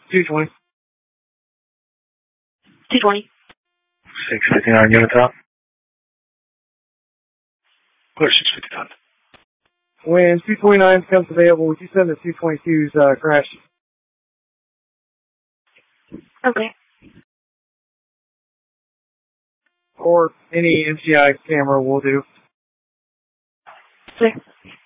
220. 220. 659 unit top. Clear 650 top. When 229 comes available, would you send the 222's crash? Okay. Or any MCI camera will do. Clear.